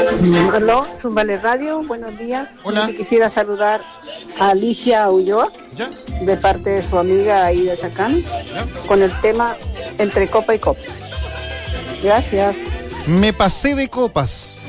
Aló, Zumbale Radio, buenos días. Hola. Quisiera saludar a Alicia Ulloa, ¿Ya? de parte de su amiga Aida Chacán, ¿Ya? con el tema Entre Copa y Copa. Gracias. Me pasé de copas.